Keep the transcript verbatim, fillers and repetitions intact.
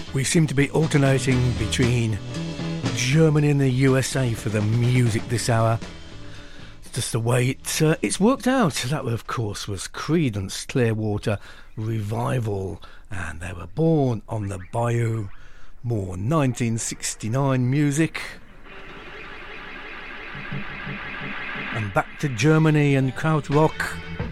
We seem to be alternating between Germany and the U S A for the music this hour. It's just the way it, uh, it's worked out. That, of course, was Creedence Clearwater Revival, and they were born on the Bayou. More nineteen sixty-nine music. And back to Germany and krautrock.